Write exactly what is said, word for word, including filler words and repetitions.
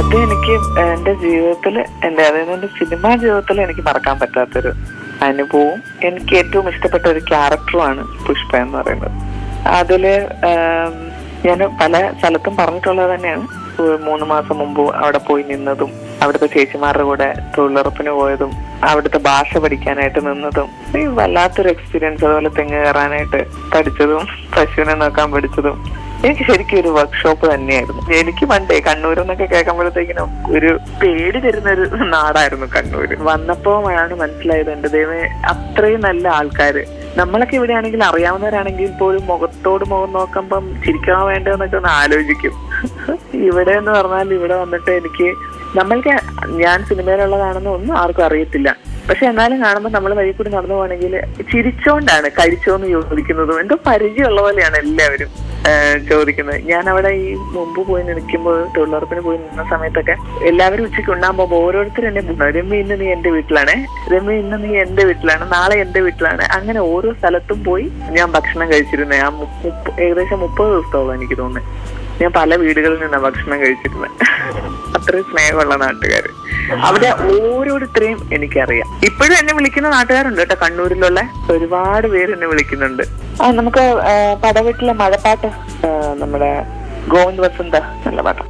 ഇത് എനിക്ക് എന്റെ ജീവിതത്തിൽ എന്റെ അതായത് എന്റെ സിനിമാ ജീവിതത്തിൽ എനിക്ക് മറക്കാൻ പറ്റാത്തൊരു അനുഭവവും എനിക്ക് ഏറ്റവും ഇഷ്ടപ്പെട്ട ഒരു ക്യാരക്ടറുമാണ് പുഷ്പ എന്ന് പറയുന്നത്. അതില് ഞാൻ പല സ്ഥലത്തും പറഞ്ഞിട്ടുള്ളത് തന്നെയാണ്. മൂന്ന് മാസം മുമ്പ് അവിടെ പോയി നിന്നതും അവിടുത്തെ ചേച്ചിമാരുടെ കൂടെ തൊഴിലുറപ്പിന് പോയതും അവിടുത്തെ ഭാഷ പഠിക്കാനായിട്ട് നിന്നതും ഈ വല്ലാത്തൊരു എക്സ്പീരിയൻസ്. അതുപോലെ തെങ്ങ് കയറാനായിട്ട് പഠിച്ചതും പശുവിനെ നോക്കാൻ പഠിച്ചതും എനിക്ക് ശരിക്കും ഒരു വർക്ക്ഷോപ്പ് തന്നെയായിരുന്നു. എനിക്ക് പണ്ടേ കണ്ണൂർ എന്നൊക്കെ കേൾക്കുമ്പോഴത്തേക്കിനും ഒരു പേടി തരുന്നൊരു നാടായിരുന്നു കണ്ണൂര്. വന്നപ്പോഴാണ് മനസ്സിലായത് എന്റെ ദൈവമേ അത്രയും നല്ല ആൾക്കാര്. നമ്മളൊക്കെ ഇവിടെ ആണെങ്കിൽ അറിയാവുന്നവരാണെങ്കിൽ പോലും മുഖത്തോട് മുഖം നോക്കുമ്പം ചിരിക്കണോ വേണ്ടോ എന്നൊക്കെ ഒന്ന് ആലോചിക്കും. ഇവിടെ എന്ന് പറഞ്ഞാൽ ഇവിടെ വന്നിട്ട് എനിക്ക് നമ്മൾക്ക് ഞാൻ സിനിമയിലുള്ളതാണെന്ന് ഒന്നും ആർക്കും അറിയത്തില്ല. പക്ഷെ എന്നാലും കാണുമ്പോൾ നമ്മൾ വഴി കൂടി നടന്നു പോകണമെങ്കിൽ ചിരിച്ചോണ്ടാണ് കഴിച്ചോന്ന് ചോദിക്കുന്നതും എന്തോ പരിചയമുള്ള പോലെയാണ് എല്ലാവരും ചോദിക്കുന്നത്. ഞാൻ അവിടെ ഈ മുമ്പ് പോയി നിൽക്കുമ്പോൾ തൊഴിലുറപ്പിന് പോയി നിന്ന സമയത്തൊക്കെ എല്ലാവരും ഉച്ചയ്ക്ക് ഉണ്ടാകാൻ പോകുമ്പോൾ ഓരോരുത്തരും എന്നെ പറഞ്ഞു, രമ്യ ഇന്ന് നീ എന്റെ വീട്ടിലാണ്, രമ്യ ഇന്ന് നീ എന്റെ വീട്ടിലാണ്, നാളെ എന്റെ വീട്ടിലാണ്. അങ്ങനെ ഓരോ സ്ഥലത്തും പോയി ഞാൻ ഭക്ഷണം കഴിച്ചിരുന്നേ. ആ ഏകദേശം മുപ്പത് ദിവസത്തോളം എനിക്ക് തോന്നുന്നു ഞാൻ പല വീടുകളിൽ നിന്നാണ് ഭക്ഷണം കഴിച്ചിരുന്നത്. അത്രയും സ്നേഹമുള്ള നാട്ടുകാര്. അവിടെ ഓരോരുത്തരെയും എനിക്കറിയാം. ഇപ്പോഴും എന്നെ വിളിക്കുന്ന നാട്ടുകാരുണ്ട് കേട്ടോ. കണ്ണൂരിലുള്ള ഒരുപാട് പേര് എന്നെ വിളിക്കുന്നുണ്ട്. ആ നമുക്ക് പടവീട്ടിലെ മഴപ്പാട്ട്, നമ്മുടെ ഗോവിന്ദ് വസന്ത നല്ല പാട്ട്.